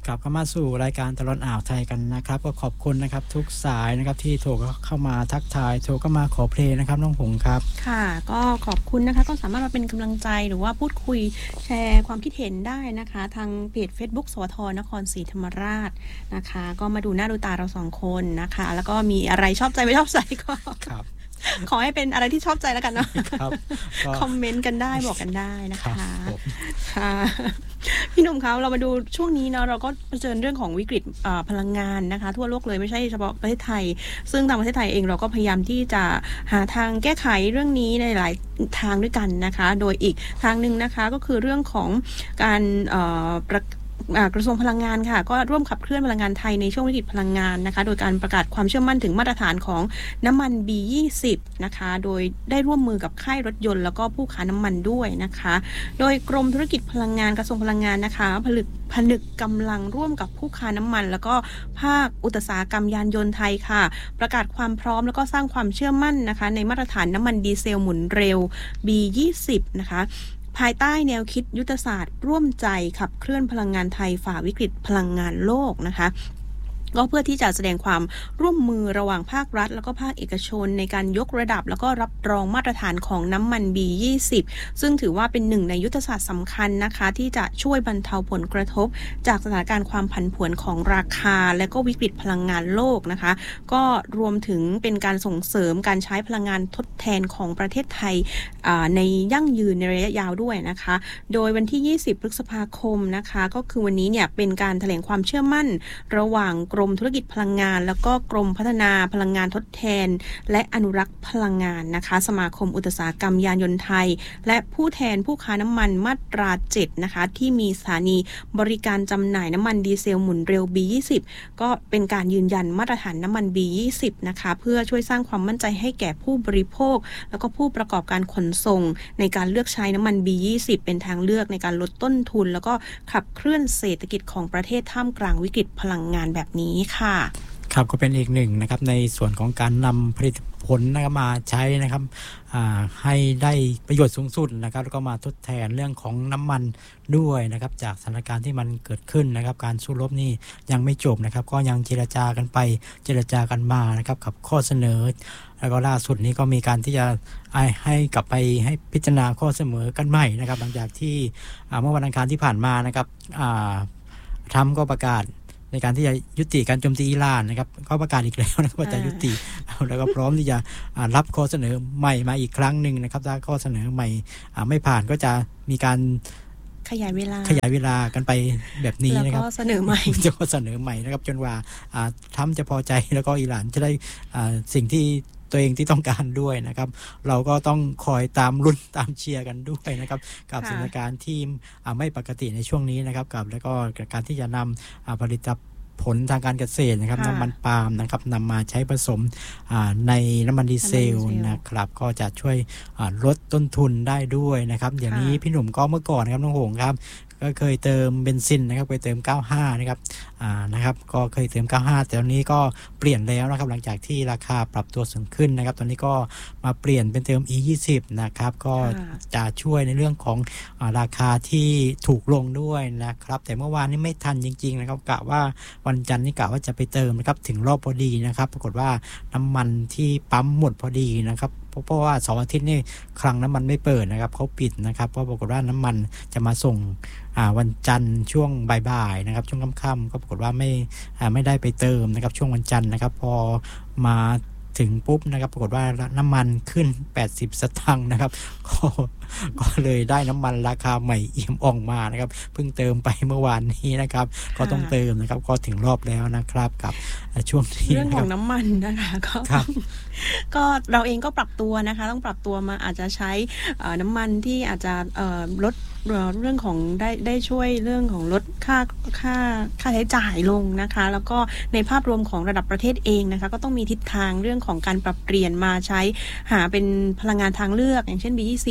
กลับเข้ามาสู่รายการตลอดอ่าวไทยกันนะครับก็ขอบคุณนะครับทุกสายนะครับที่โทรเข้ามาทักทายโทรเข้ามาขอเพลงนะครับน้องหงครับค่ะก็ขอบคุณนะคะก็สามารถมาเป็นกำลังใจหรือว่าพูดคุยแชร์ความคิดเห็นได้นะคะทางเพจ Facebook สวทนครศรีธรรมราชนะคะก็มาดูหน้าดูตาเรา2คนนะคะแล้วก็มีอะไรชอบใจไม่ชอบใจก็ขอให้เป็นอะไรที่ชอบใจแล้วกันเนาะคอมเมนต์กันได้บอกกันได้นะคะค่ะพี่หนุ่มคะเรามาดูช่วงนี้เนาะเราก็เผชิญเรื่องของวิกฤตพลังงานนะคะทั่วโลกเลยไม่ใช่เฉพาะประเทศไทยซึ่งทางประเทศไทยเองเราก็พยายามที่จะหาทางแก้ไขเรื่องนี้ในหลายทางด้วยกันนะคะโดยอีกทางนึงนะคะก็คือเรื่องของการกระทรวงพลังงานค่ะก็ร่วมขับเคลื่อนพลังงานไทยในช่วงวิกฤตพลังงานนะคะโดยการประกาศความเชื่อมั่นถึงมาตรฐานของน้ำมัน B20 นะคะโดยได้ร่วมมือกับค่ายรถยนต์แล้วก็ผู้ค้าน้ำมันด้วยนะคะโดยกรมธุรกิจพลังงานกระทรวงพลังงานนะคะผนึกกำลังร่วมกับผู้ค้าน้ำมันแล้วก็ภาคอุตสาหกรรมยานยนต์ไทยค่ะประกาศความพร้อมแล้วก็สร้างความเชื่อมั่นนะคะในมาตรฐานน้ำมันดีเซลหมุนเร็ว B20 นะคะภายใต้แนวคิดยุทธศาสตร์ร่วมใจขับเคลื่อนพลังงานไทยฝ่าวิกฤตพลังงานโลกนะคะก็เพื่อที่จะแสดงความร่วมมือระหว่างภาครัฐแล้วก็ภาคเอกชนในการยกระดับแล้วก็รับรองมาตรฐานของน้ำมัน B20 ซึ่งถือว่าเป็นหนึ่งในยุทธศาสตร์สำคัญนะคะที่จะช่วยบรรเทาผลกระทบจากสถานการณ์ความผันผวนของราคาและก็วิกฤตพลังงานโลกนะคะก็รวมถึงเป็นการส่งเสริมการใช้พลังงานทดแทนของประเทศไทยในยั่งยืนในระยะยาวด้วยนะคะโดยวันที่20พฤษภาคมนะคะก็คือวันนี้เนี่ยเป็นการแถลงความเชื่อมั่นระหว่างกรมธุรกิจพลังงานแล้วก็กรมพัฒนาพลังงานทดแทนและอนุรักษ์พลังงานนะคะสมาคมอุตสาหกรรมยานยนต์ไทยและผู้แทนผู้ค้าน้ำมันมาตรา7นะคะที่มีสถานีบริการจำหน่ายน้ำมันดีเซลหมุนเร็ว B20 ก็เป็นการยืนยันมาตรฐานน้ำมัน B20 นะคะเพื่อช่วยสร้างความมั่นใจให้แก่ผู้บริโภคแล้วก็ผู้ประกอบการขนส่งในการเลือกใช้น้ำมัน B20 เป็นทางเลือกในการลดต้นทุนแล้วก็ขับเคลื่อนเศรษฐกิจของประเทศท่ามกลางวิกฤตพลังงานแบบนี้ค่ะครับก็เป็นอีกหนึ่งนะครับในส่วนของการนำผลิตผลนะครับมาใช้นะครับให้ได้ประโยชน์สูงสุดนะครับแล้วก็มาทดแทนเรื่องของน้ำมันด้วยนะครับจากสถานการณ์ที่มันเกิดขึ้นนะครับการสู้รบนี่ยังไม่จบนะครับก็ยังเจรจากันไปเจรจากันมานะครับกับข้อเสนอแล้วก็ล่าสุดนี้ก็มีการที่จะให้กลับไปให้พิจารณาข้อเสนอกันใหม่นะครับหลังจากที่เมื่อวันอังคารที่ผ่านมานะครับทรัมป์ก็ประกาศในการที่จะยุติการโจมตีอิหร่านนะครับก็ประกาศอีกแล้วนะว่าจะยุติแล้วก็พร้อมที่จะรับข้อเสนอใหม่มาอีกครั้งหนึ่งนะครับถ้าข้อเสนอใหม่ไม่ผ่านก็จะมีการขยายเวลากันไปแบบนี้นะครับแล้วก็เสนอใหม่จะเสนอใหม่นะครับจนว่าทรัมป์จะพอใจแล้วก็อิหร่านจะได้สิ่งที่ตัวเองที่ต้องการด้วยนะครับเราก็ต้องคอยตามลุ้นตามเชียร์กันด้วยนะครับกับสถานการณ์ที่ไม่ปกติในช่วงนี้นะครับกับแล้วก็การที่จะนำผลิตผลทางการเกษตรนะครับน้ำมันปาล์มนะครับนำมาใช้ผสมในน้ำมันดีเซลนะครับก็จะช่วยลดต้นทุนได้ด้วยนะครับอย่างนี้พี่หนุ่มก็เมื่อก่อนนะครับน้องหงครับก็เคยเติมเบนซินนะครับไปเติม95นะครับนะครับก็เคยเติม95แต่ตอนนี้ก็เปลี่ยนแล้วนะครับหลังจากที่ราคาปรับตัวสูงขึ้นนะครับตอนนี้ก็มาเปลี่ยนเป็นเติม E20 นะครับก็จะช่วยในเรื่องของราคาที่ถูกลงด้วยนะครับแต่เมื่อวานนี้ไม่ทันจริงๆนะครับกะว่าวันจันทร์นี่กะว่าจะไปเติมนะครับถึงรอบพอดีนะครับปรากฏว่าน้ำมันที่ปั๊มหมดพอดีนะครับเพราะว่าเสาร์อาทิตย์นี่คลังน้ำมันไม่เปิดนะครับเขาปิดนะครับเพราะปรากฏว่าน้ำมันจะมาส่งวันจันทร์ช่วงบ่ายๆนะครับช่วงค่ำๆก็ปรากฏว่าไม่ได้ไปเติมนะครับช่วงวันจันทร์นะครับพอมาถึงปุ๊บนะครับปรากฏว่าน้ำมันขึ้น80สตางค์นะครับก็เลยได้น้ำมันราคาใหม่เอี่ยมอ่องมานะครับเพิ่งเติมไปเมื่อวานนี้นะครับก็ต้องเติมนะครับก็ถึงรอบแล้วนะครับกับช่วงนี้เรื่องของน้ำมันนะคะก็เราเองก็ปรับตัวนะคะต้องปรับตัวมาอาจจะใช้น้ำมันที่อาจจะลดเรื่องของได้ช่วยเรื่องของลดค่าใช้จ่ายลงนะคะแล้วก็ในภาพรวมของระดับประเทศเองนะคะก็ต้องมีทิศทางเรื่องของการปรับเปลี่ยนมาใช้หาเป็นพลังงานทางเลือกอย่างเช่น B20 นะคะ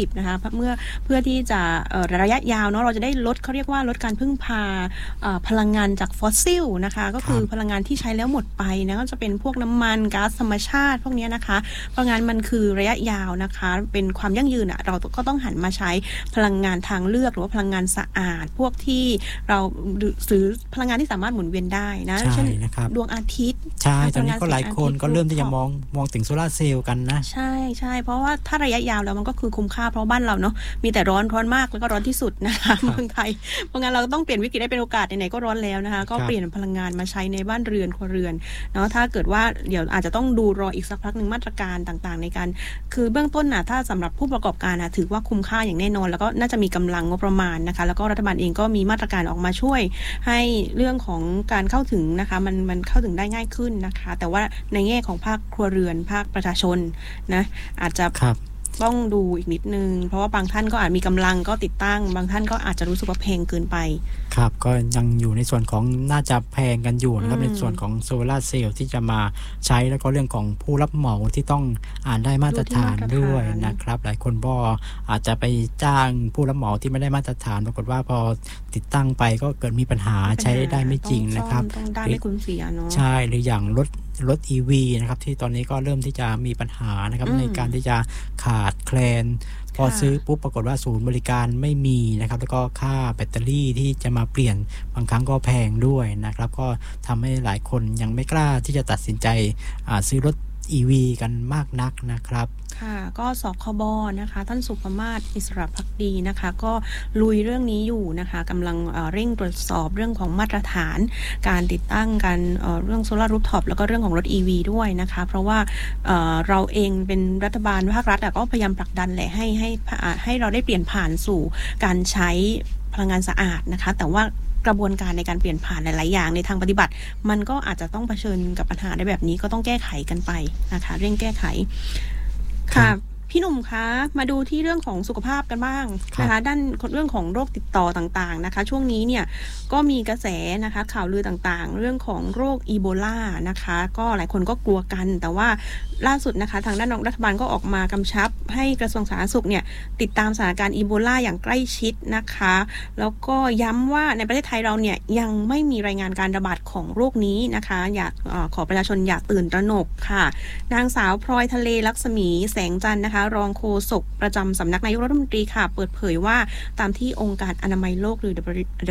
เพื่อที่จะระยะยาวเนาะเราจะได้ลดเขาเรียกว่าลดการพึ่งพาพลังงานจากฟอสซิลนะคะก็คือพลังงานที่ใช้แล้วหมดไปนะก็จะเป็นพวกน้ำมันก๊าซธรรมชาติพวกนี้นะคะพลังงานมันคือระยะยาวนะคะเป็นความยั่งยืนเราก็ต้องหันมาใช้พลังงานทางเลือกหรือว่าพลังงานสะอาดพวกที่เราซื้อพลังงานที่สามารถหมุนเวียนได้นะเช่นดวงอาทิตย์ใช่ตอนนี้ก็หลายคนก็เริ่มที่จะมองถึงโซลาร์เซลล์กันนะใช่เพราะว่าถ้าระยะยาวแล้วมันก็คือคุ้มค่าเพราะบ้านเราเนาะมีแต่ร้อนมากแล้วก็ร้อนที่สุดนะคะเมืองไทยเพราะงั้นเราต้องเปลี่ยนวิกฤตให้เป็นโอกาสไหนๆก็ร้อนแล้วนะคะก็เปลี่ยนพลังงานมาใช้ในบ้านเรือนครัวเรือนเนาะถ้าเกิดว่าเดี๋ยวอาจจะต้องดูรออีกสักพักนึงมาตรการต่างๆในการคือเบื้องต้นถ้าสำหรับผู้ประกอบการถือว่าคุ้มค่าอย่างแน่นอนแล้วก็น่าจะมีกำลังงบประมาณนะคะแล้วก็รัฐบาลเองก็มีมาตรการออกมาช่วยให้เรื่องของการเข้าถึงนะคะมันเข้าถึงได้ง่ายขึ้นนะคะแต่ว่าในแง่ของภาคครัวเรือนภาคประชาชนนะอาจจะต้องดูอีกนิดนึงเพราะว่าบางท่านก็อาจมีกำลังก็ติดตั้งบางท่านก็อาจจะรู้สึกว่าแพงเกินไปครับก็ยังอยู่ในส่วนของน่าจะแพงกันอยู่นะครับในส่วนของโซลาร์เซลล์ที่จะมาใช้แล้วก็เรื่องของผู้รับเหมาที่ต้องได้มาตรฐานด้วยนะครับหลายคนก็อาจจะไปจ้างผู้รับเหมาที่ไม่ได้มาตรฐานปรากฏว่าพอติดตั้งไปก็เกิดมีปัญหาใช้ได้ไม่จริงนะครับต้องได้ไม่คุ้มเสียเนาะใช่หรืออย่างรถ EV นะครับที่ตอนนี้ก็เริ่มที่จะมีปัญหานะครับในการที่จะขาดแคลนพอซื้อปุ๊บปรากฏว่าศูนย์บริการไม่มีนะครับแล้วก็ค่าแบตเตอรี่ที่จะมาเปลี่ยนบางครั้งก็แพงด้วยนะครับก็ทำให้หลายคนยังไม่กล้าที่จะตัดสินใจซื้อรถ EV กันมากนักนะครับค่ะก็สคบนะคะท่านสุภมาศอิสระภักดีนะคะก็ลุยเรื่องนี้อยู่นะคะกำลังเร่งตรวจสอบเรื่องของมาตรฐานการติดตั้งการเรื่องโซลาร์รูฟท็อปแล้วก็เรื่องของรถ EV ด้วยนะคะเพราะว่าเราเองเป็นรัฐบาลภาครัฐก็พยายามผลักดันแหละให้เราได้เปลี่ยนผ่านสู่การใช้พลังงานสะอาดนะคะแต่ว่ากระบวนการในการเปลี่ยนผ่านหลายๆอย่างในทางปฏิบัติมันก็อาจจะต้องเผชิญกับปัญหาในแบบนี้ก็ต้องแก้ไขกันไปนะคะเร่งแก้ไขค่ะพี่หนุ่มคะมาดูที่เรื่องของสุขภาพกันบ้างนะคะด้านเรื่องของโรคติดต่อต่างๆนะคะช่วงนี้เนี่ยก็มีกระแสนะคะข่าวลือต่างๆเรื่องของโรคอีโบลานะคะก็หลายคนก็กลัวกันแต่ว่าล่าสุดนะคะทางด้านรัฐบาลก็ออกมากำชับให้กระทรวงสาธารณสุขเนี่ยติดตามสถานการณ์อีโบลาอย่างใกล้ชิดนะคะแล้วก็ย้ำว่าในประเทศไทยเราเนี่ยยังไม่มีรายงานการระบาดของโรคนี้นะคะอยากขอประชาชนอย่าตื่นตระหนกค่ะนางสาวพลอยทะเลลักษมีแสงจันทร์นะคะรองโฆษกประจำสำนักนายกรัฐมนตรีค่ะเปิดเผยว่าตามที่องค์การอนามัยโลกหรือ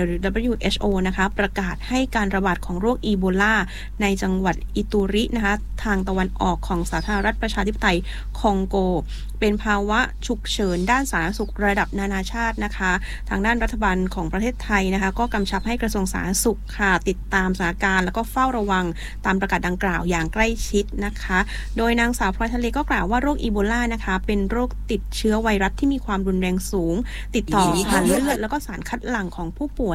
WHO นะคะประกาศให้การระบาดของโรคอีโบลาในจังหวัดอิตูรินะคะทางตะวันออกของสาธารณรัฐประชาธิปไตยคองโกเป็นภาวะฉุกเฉินด้านสาธารณสุขระดับนานาชาตินะคะทางด้านรัฐบาลของประเทศไทยนะคะก็กำชับให้กระทรวงสาธารณสุขค่ะติดตามสถานการณ์แล้วก็เฝ้าระวังตามประกาศดังกล่าวอย่างใกล้ชิดนะคะโดยนางสาวพลอยทะเลก็กล่าวว่าโรคอีโบลานะคะเป็นโรคติดเชื้อไวรัสที่มีความรุนแรงสูงติดต่อผ่านเลือดแล้วก็สารคัดหลั่งของผู้ป่วย